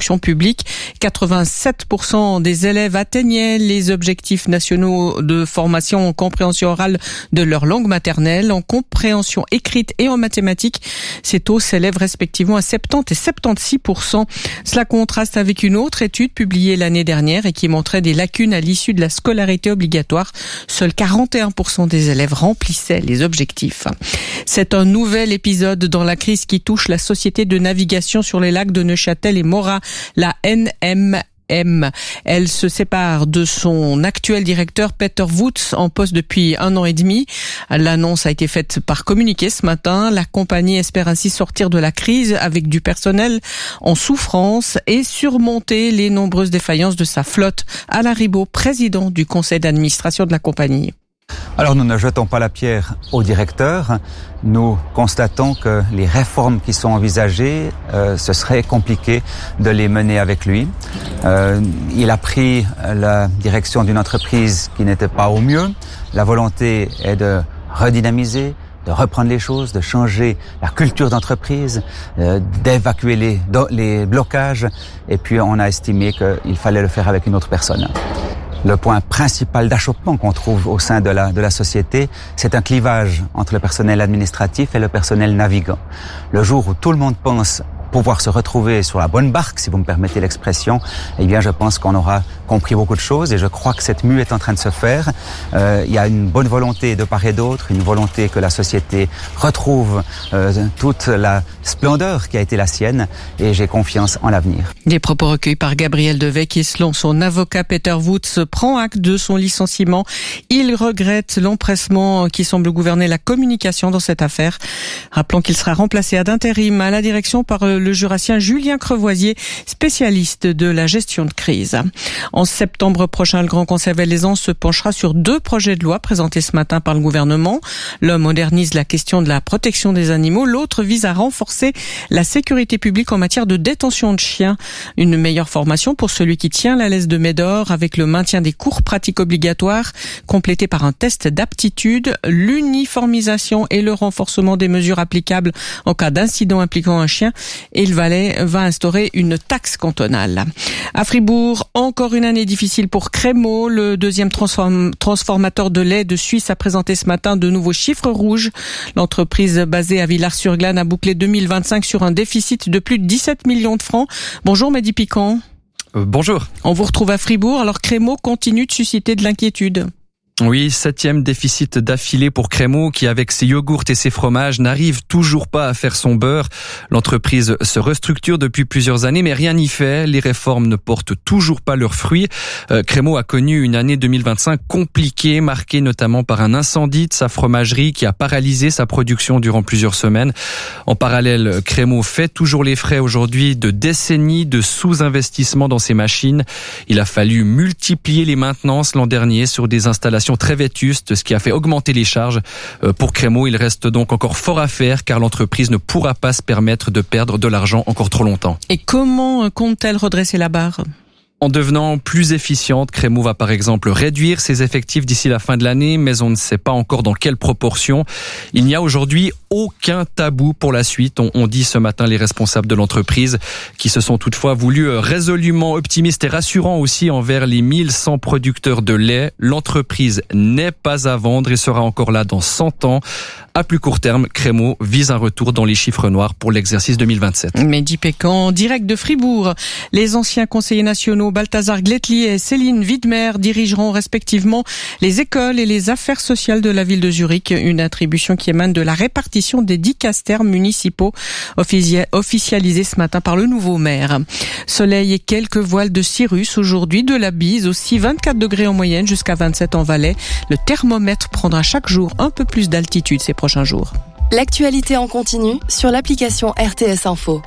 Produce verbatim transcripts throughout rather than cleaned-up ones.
fonction publique. quatre-vingt-sept pour cent des élèves atteignaient les objectifs nationaux de formation en compréhension orale de leur langue maternelle, en compréhension écrite et en mathématiques. Ces taux s'élèvent respectivement à soixante-dix et soixante-seize pour cent. Cela contraste avec une autre étude publiée l'année dernière et qui montrait des lacunes à l'issue de la scolarité obligatoire. Seuls quarante et un pour cent des élèves remplissaient les objectifs. C'est un nouvel épisode dans la crise qui touche la société de navigation sur les lacs de Neuchâtel et Morat, la N M M. Elle se sépare de son actuel directeur Peter Woods, en poste depuis un an et demi. L'annonce a été faite par communiqué ce matin. La compagnie espère ainsi sortir de la crise avec du personnel en souffrance et surmonter les nombreuses défaillances de sa flotte. Alain Ribaud, président du conseil d'administration de la compagnie. Alors nous ne jetons pas la pierre au directeur. Nous constatons que les réformes qui sont envisagées, euh, ce serait compliqué de les mener avec lui. Euh, il a pris la direction d'une entreprise qui n'était pas au mieux. La volonté est de redynamiser, de reprendre les choses, de changer la culture d'entreprise, euh, d'évacuer les, les blocages. Et puis on a estimé qu'il fallait le faire avec une autre personne. Le point principal d'achoppement qu'on trouve au sein de la, de la société, c'est un clivage entre le personnel administratif et le personnel navigant. Le jour où tout le monde pense pouvoir se retrouver sur la bonne barque, si vous me permettez l'expression, eh bien je pense qu'on aura compris beaucoup de choses et je crois que cette mue est en train de se faire. Euh, il y a une bonne volonté de part et d'autre, une volonté que la société retrouve euh, toute la splendeur qui a été la sienne et j'ai confiance en l'avenir. Des propos recueillis par Gabriel Devey qui, selon son avocat Peter Woods, prend acte de son licenciement. Il regrette l'empressement qui semble gouverner la communication dans cette affaire. Rappelons qu'il sera remplacé ad intérim à la direction par le jurassien Julien Crevoisier, spécialiste de la gestion de crise. En septembre prochain, le Grand Conseil valaisan se penchera sur deux projets de loi présentés ce matin par le gouvernement. L'un modernise la question de la protection des animaux, l'autre vise à renforcer la sécurité publique en matière de détention de chiens. Une meilleure formation pour celui qui tient la laisse de Médor avec le maintien des cours pratiques obligatoires, complété par un test d'aptitude, l'uniformisation et le renforcement des mesures applicables en cas d'incident impliquant un chien. Et le Valais va instaurer une taxe cantonale. À Fribourg, encore une année difficile pour Crémaux. Le deuxième transform- transformateur de lait de Suisse a présenté ce matin de nouveaux chiffres rouges. L'entreprise basée à Villars-sur-Glâne a bouclé deux mille vingt-cinq sur un déficit de plus de dix-sept millions de francs. Bonjour Mehdi Piquant. Euh, bonjour. On vous retrouve à Fribourg. Alors Crémaux continue de susciter de l'inquiétude. Oui, septième déficit d'affilée pour Crémaux qui, avec ses yogourts et ses fromages, n'arrive toujours pas à faire son beurre. L'entreprise se restructure depuis plusieurs années, mais rien n'y fait. Les réformes ne portent toujours pas leurs fruits. Euh, Crémaux a connu une année deux mille vingt-cinq compliquée, marquée notamment par un incendie de sa fromagerie qui a paralysé sa production durant plusieurs semaines. En parallèle, Crémaux fait toujours les frais aujourd'hui de décennies de sous-investissement dans ses machines. Il a fallu multiplier les maintenances l'an dernier sur des installations très vétuste, ce qui a fait augmenter les charges. Pour Crémaux, il reste donc encore fort à faire car l'entreprise ne pourra pas se permettre de perdre de l'argent encore trop longtemps. Et comment compte-t-elle redresser la barre ? En devenant plus efficiente, Crémaux va par exemple réduire ses effectifs d'ici la fin de l'année, mais on ne sait pas encore dans quelle proportion. Il n'y a aujourd'hui aucun tabou pour la suite, on, on dit ce matin les responsables de l'entreprise, qui se sont toutefois voulus résolument optimistes et rassurants aussi envers les mille cent producteurs de lait. L'entreprise n'est pas à vendre et sera encore là dans cent ans. À plus court terme, Crémaux vise un retour dans les chiffres noirs pour l'exercice deux mille vingt-sept. Mehdi Pécan, direct de Fribourg. Les anciens conseillers nationaux Balthazar Gletli et Céline Widmer dirigeront respectivement les écoles et les affaires sociales de la ville de Zurich, une attribution qui émane de la répartition des dicastères municipaux officialisés ce matin par le nouveau maire. Soleil et quelques voiles de cirrus aujourd'hui, de la bise aussi, vingt-quatre degrés en moyenne jusqu'à vingt-sept en Valais. Le thermomètre prendra chaque jour un peu plus d'altitude ces prochains jours. L'actualité en continu sur l'application R T S Info.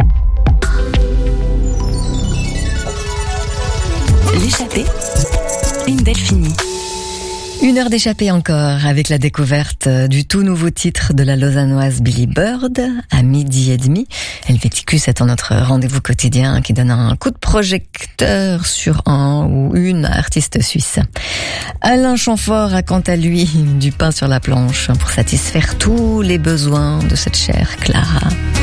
L'échappée, une Delphini. Une heure d'échappée encore avec la découverte du tout nouveau titre de la lausannoise Billy Bird à midi et demi. Helvéticus est notre rendez-vous quotidien qui donne un coup de projecteur sur un ou une artiste suisse. Alain Chamfort a quant à lui du pain sur la planche pour satisfaire tous les besoins de cette chère Clara.